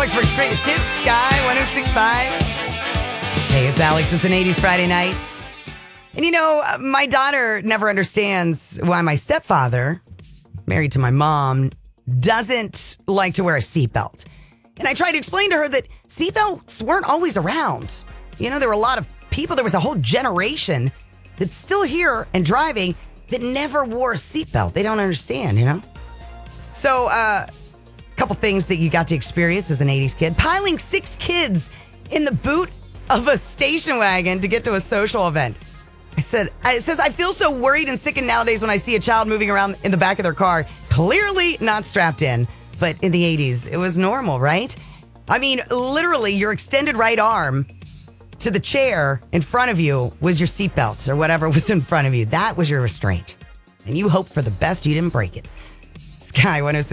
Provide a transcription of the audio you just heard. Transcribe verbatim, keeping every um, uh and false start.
Clarksburg's greatest hits, Sky one oh six point five. Hey, it's Alex. It's an eighties Friday night. And you know, my daughter never understands why my stepfather, married to my mom, doesn't like to wear a seatbelt. And I tried to explain to her that seatbelts weren't always around. You know, there were a lot of people, there was a whole generation that's still here and driving that never wore a seatbelt. They don't understand, you know? So, uh, a couple things that you got to experience as an eighties kid. Piling six kids in the boot of a station wagon to get to a social event. I said, it says, I feel so worried and sickened nowadays when I see a child moving around in the back of their car, clearly not strapped in. But in the eighties, it was normal, right? I mean, literally, your extended right arm to the chair in front of you was your seatbelt or whatever was in front of you. That was your restraint. And you hoped for the best. You didn't break it. Sky one oh six.